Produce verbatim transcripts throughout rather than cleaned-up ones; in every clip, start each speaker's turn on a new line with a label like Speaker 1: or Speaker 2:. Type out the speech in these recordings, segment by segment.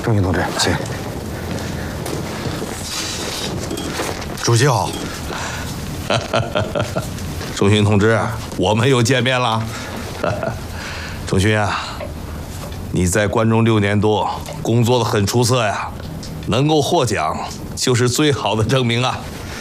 Speaker 1: 仲勋同志，请。主席好。
Speaker 2: 仲勋同志，我们又见面了。仲勋啊，你在关中六年多，工作的很出色呀，能够获奖就是最好的证明啊。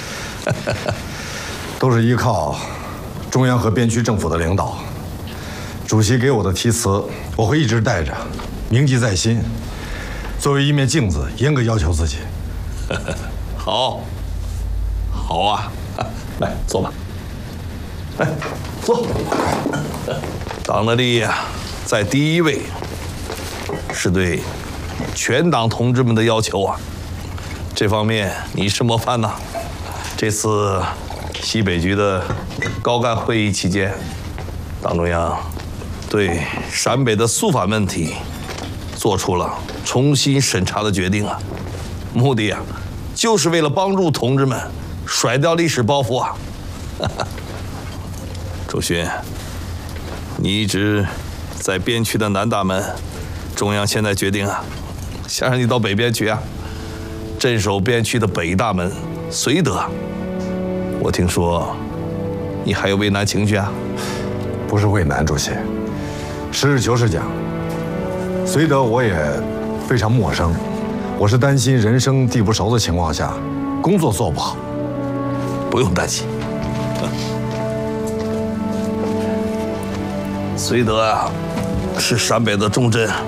Speaker 1: 都是依靠中央和边区政府的领导。主席给我的题词，我会一直带着，铭记在心。作为一面镜子，严格要求自己。
Speaker 2: 好，好啊，来坐吧。来，坐。党的利益啊，在第一位，是对全党同志们的要求啊。这方面你是模范呐。这次西北局的高干会议期间，党中央对陕北的肃反问题做出了重新审查的决定啊，目的啊，就是为了帮助同志们甩掉历史包袱啊。仲勋，你一直在边区的南大门，中央现在决定啊，想让你到北边去啊，镇守边区的北大门绥德。我听说你还有畏难情绪啊？
Speaker 1: 不是畏难，主席。实事求是讲，绥德我也非常陌生，我是担心人生地不熟的情况下，工作做不好。
Speaker 2: 不用担心。绥德啊，是陕北的重镇，